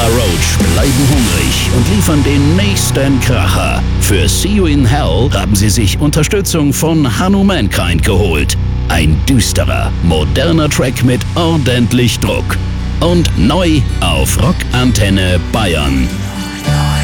Roach bleiben hungrig und liefern den nächsten Kracher. Für See You in Hell haben sie sich Unterstützung von Hanno Mankind geholt. Ein düsterer, moderner Track mit ordentlich Druck. Und neu auf Rock Antenne Bayern.